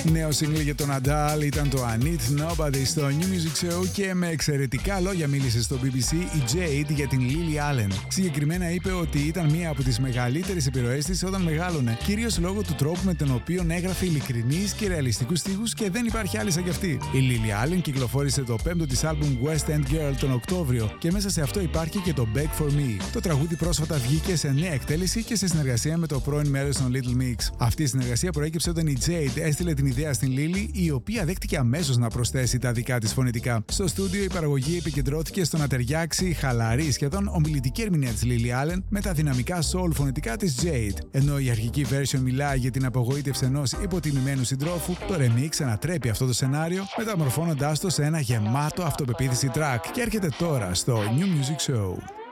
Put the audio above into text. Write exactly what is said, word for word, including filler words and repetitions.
Νέο single για τον Adele ήταν το I Need Nobody στο New Music Show και με εξαιρετικά λόγια μίλησε στο μπι μπι σι η Jade για την Lily Allen. Συγκεκριμένα είπε ότι ήταν μία από τις μεγαλύτερες επιρροές της όταν μεγάλωνε, κυρίως λόγω του τρόπου με τον οποίο έγραφε ειλικρινείς και ρεαλιστικούς στίχους και δεν υπάρχει άλλη σαν κι αυτή. Η Lily Allen κυκλοφόρησε το πέμπτο της άλμπουμ West End Girl τον Οκτώβριο και μέσα σε αυτό υπάρχει και το Beg For Me. Το τραγούδι πρόσφατα βγήκε σε νέα εκτέλεση και σε συνεργασία με το πρώην μέλος των Little Mix. Αυτή η συνεργασία προέκυψε όταν η Jade έστειλε την ιδέα στην Lily, η οποία δέχτηκε αμέσως να προσθέσει τα δικά της φωνητικά. Στο στούντιο η παραγωγή επικεντρώθηκε στο να ταιριάξει χαλαρή, σχεδόν ομιλητική ερμηνεία της Lily Allen με τα δυναμικά soul φωνητικά της Jade. Ενώ η αρχική version μιλάει για την απογοήτευση ενός υποτιμημένου συντρόφου, το remix ανατρέπει αυτό το σενάριο, μεταμορφώνοντάς το σε ένα γεμάτο αυτοπεποίθηση track και έρχεται τώρα στο New Music Show.